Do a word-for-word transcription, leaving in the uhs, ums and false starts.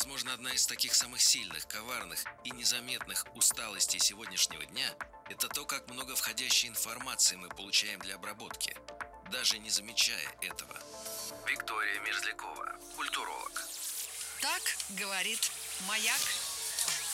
Возможно, одна из таких самых сильных, коварных и незаметных усталостей сегодняшнего дня – это то, как много входящей информации мы получаем для обработки, даже не замечая этого. Виктория Мерзлякова, культуролог. Так говорит Маяк.